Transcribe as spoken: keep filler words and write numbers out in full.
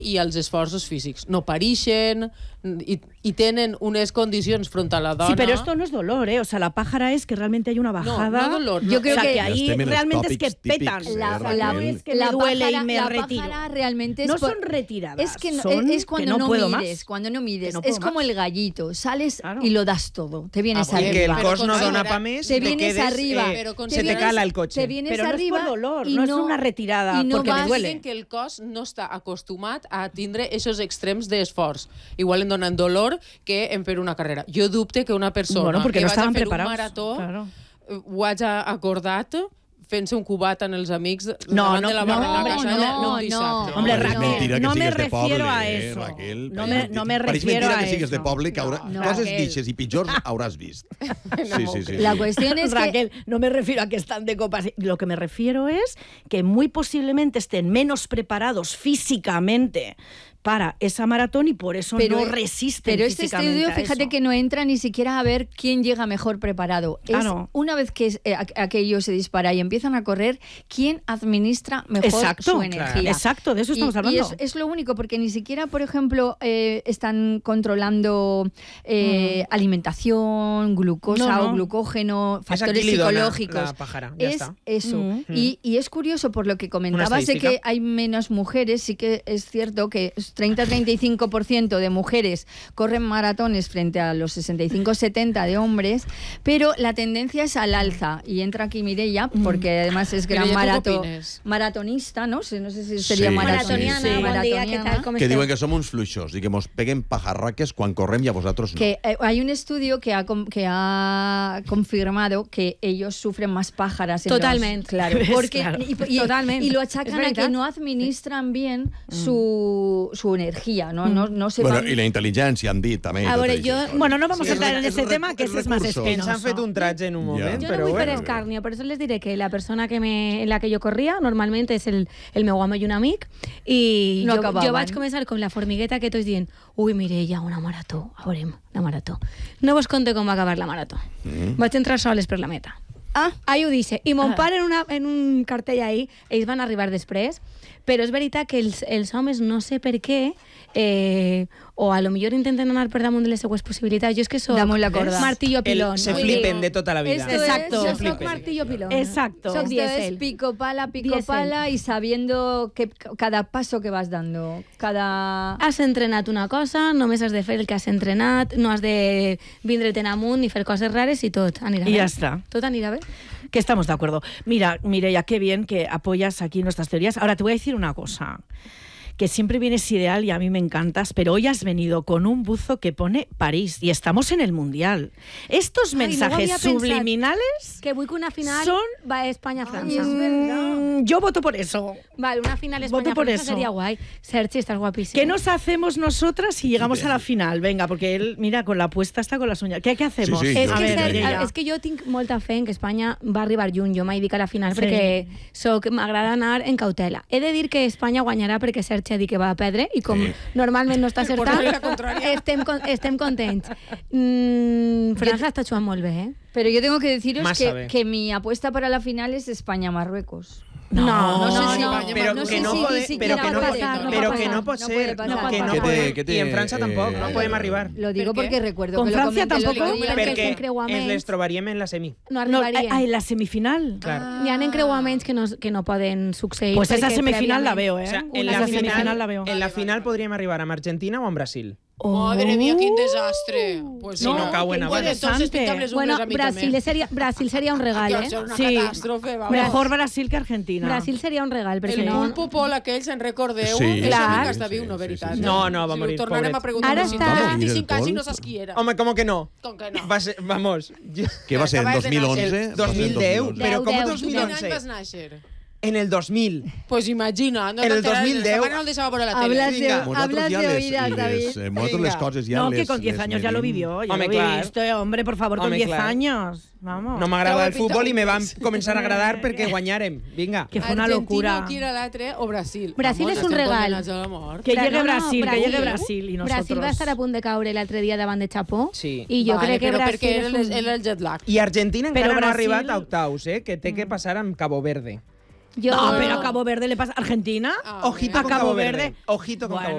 i els esforços físics. No parixen i, y tenen unes condicions front a la dona... Sí, pero esto no es dolor, ¿eh? O sea, la pájara es que realmente hay una bajada... No, no dolor. Yo creo o sea, que, que ahí realmente es que petan. La, la, la, no es que la me duele pájara, y me la retiro. pájara realmente es no por, son retiradas, es que no, son es cuando que no, no puedo mides, más. cuando no mides. No es como más. el gallito, sales claro. y lo das todo, te vienes Ah, arriba. que el Pero cos no considera- dona pa més, te te vienes quedes, arriba, eh, Pero te se te vienes- cala el coche. te vienes Pero no es arriba por dolor, y no, es una retirada y no porque me vas- duele. Dicen que el cos no està acostumat a tindre aquests extrems d'esforç. Igual en donen dolor que en fer una carrera. Jo dubte que una persona bueno, porque que no vaig a estaban fer preparados. un marató Claro. ho hagi acordat fent-se un cubat en els amics No, davant no, de la no, barra de la no, casa no, un dissabte. no. Hombre, és Raquel, mentira que no me sigues de refiero poble, a eh, eso. Raquel. No Pareix me, mentira- no me pareix refiero mentira a que sigues de eso. poble, que haurà... No, coses Raquel. ditxes i pitjors hauràs vist. Sí, sí, sí. La sí. cuestión es que Raquel, no me refiero a que están de copas. Lo que me refiero es que muy posiblemente estén menos preparados físicamente para esa maratón y por eso Pero- no resisten Pero este físicamente estudio, a fíjate eso. que no entra ni siquiera a ver quién llega mejor preparado. Claro. Es una vez que es, eh, aqu- aquello se dispara y empiezan a correr, quién administra mejor Exacto, su energía. exacto, de eso estamos Y- hablando. Y es, es lo único, porque ni siquiera, por ejemplo, eh, están controlando eh, Mm. alimentación, glucosa No, no. o glucógeno, Es factores aquí li dona psicológicos. la pájara, ya es está. eso. Mm. Y, y es curioso por lo que comentabas de estadística. que hay menos mujeres, sí que es cierto que treinta a treinta y cinco por ciento de mujeres corren maratones frente a los sesenta y cinco a setenta de hombres, pero la tendencia es al alza. Y entra aquí Mireia, porque además es gran Mireia, ¿tú qué marato- opines? maratonista, ¿no? sé- No sé si sería Sí, maratoniana. sí, sí. Bon dia, què tal, com Que esteu? diuen que som uns fluixos i que mos peguen pajarraques quan correm i a vosaltres no. Que eh, hay un estudio que ha, com- que ha confirmado que ellos sufren más pájaras. En Totalmente. los- claro, ¿Ves? porque Claro. y, y- Totalmente. y lo achacan Es a verdad. que no administran bien su, su energía, no, no, no se Bueno, van- i la intel·ligència han dit també. i A tot veure, això. jo- Bueno, no vamos Sí, a entrar és en re- ese és tema, re- que ese es más recursos. Ens han espinoso. fet un traje en un Ja. moment, Yo no però voy a bueno. hacer escarnio, por eso les diré que la persona que me, en la que yo corría normalmente es el, el meu home i un amic i No jo, acabaven. jo vaig començar com la formigueta que tots dient ui, Mireia, una marató, a veurem, la marató. No vos conté com va acabar la marató. Mm. Vaig entrar soles per la meta. Ah, Ahí ho dice. I mon Ah. pare en, una, en un cartell ahí, ells van arribar després, però és veritat que els, els homes no sé per què eh, o a lo millor intenten anar per damunt de les seues possibilitats. Jo és que soc Damunt la corda. martillo pilón. El, se Vull flipen dir, de tota la vida. Esto es- Exacto. Se Jo soc flipen. martillo pilón. Exacto. Soc esto es diésel. pico pala, pico Diésel. pala y sabiendo que cada paso que vas dando, cada... Has entrenat una cosa, només has de fer el que has entrenat, no has de vindre'te'n amunt ni fer coses rares i tot anirà Y bé. ya está. Tot anirà bé. Que estamos de acuerdo. Mira, Mireia, qué bien que apoyas aquí nuestras teorías. Ahora te voy a decir una cosa. Que siempre vienes ideal y a mí me encantas, pero hoy has venido con un buzo que pone París y estamos en el Mundial. Estos Ai, no ho mensajes havia pensat. subliminales Que vull que una final Son- va España-França. Mm, yo voto por eso. Vale, una final Voto por España-França eso. sería guay. Sergi, estás guapísimo. ¿Qué nos hacemos nosotras si llegamos a la final? Venga, porque él, mira, con la apuesta está con las uñas. ¿Qué, qué hacemos? Sí, sí, És jo- a que, ver, Ser, Mireia. és que jo tinc molta fe en que Espanya va arribar lluny. Jo mai dic a la final Sí. perquè soc, m'agrada anar en cautela. He de dir que Espanya guanyarà perquè Sergi ha dit que va a perdre i com Sí. normalment no està Per acertant, portar-li la contrària. estem, con- estem contents. Mm, França està jugant molt bé, eh? Pero yo tengo que deciros Más que, sabe. que mi apuesta para la final es España-Marruecos. No, no sé no, si- no. Pero no que sé no si puede- ni siquiera pero que no puede puede- pasar, no pero puede que no pasar, pot no ser, puede pasar. que no ¿Qué te- podem- qué te- i en França tampoc, no eh, podem arribar. Lo digo ¿Per qué? porque recuerdo Con que Francia lo comenté el tampoco, otro día. perquè Perquè els encreuaments- ens les trobaríem en la semi. No No, arribaria. ah, en la semifinal. Clar. Hi ha encreuaments que no, que no poden succeir. Pues esa perquè semifinal la prèviament- veo, ¿eh? O sea, en Esa la, semifinal final, la veo. en la final podríem arribar amb Argentina o amb Brasil. Madre mía, quin desastre. Pues Si no cauen Bueno, abans. entonces píntame les Bueno, ungles a mi Brasil també. seria, Brasil seria un regal, Que va eh? ser una Sí. catàstrofe, vamos. Mejor Brasil que Argentina. Brasil seria un regal, perquè El no... pulpo Pol aquell, se'n recordeu? Sí, Això clar. sí que està viu, no, Sí, veritat. sí, sí. No, no, va Si morir, ho tornarem pobret. a preguntar. Ara si està- tens Vamos, vint-i-cinc anys i Pol. no saps qui era. Home, com que no? Com que no? Va ser, vamos, jo- Què va ser, en Acabes dos de mil nàixer. onze? el dos mil deu, però com Deu, dos Tu mil quin any onze? vas néixer? En el dos mil. Pues imagina, no En el t'enteres, dos mil deu. sa mare no el deixava veure la tele. Hablas de, Vinga. Nosaltres hablas ja de les, oídas, les, David. eh, nosaltres Vinga. les coses ja No, les, que con diez les años ya lo medim. vivió. Ya Hombre, lo claro. visto, eh, hombre, por favor, con Hombre, diez claro. años. Vamos. No m'agradava el Estava futbol i me van pintat. començar a agradar perquè guanyàrem. Vinga. Que fue una Argentina, locura. qui era l'altre, o Brasil. Brasil Vamos, és un estem regal. condenats a la mort. Que Bra- llegue no, no, Brasil, que Brasil. llegue Brasil y nosotros. Brasil va estar a punt de caure l'altre dia davant de Chapó. Sí. I jo Vale, crec que però Brasil perquè era, és el- un... era el jet lag. I Argentina Però encara no ha Brasil- arribat a octaus, eh? Que té que passar amb Cabo Verde. Jo... No, pero a Cabo Verde le pasa. ¿Argentina? Ah, Ojito a con Cabo Cabo Verde. Verde. Ojito con Bueno,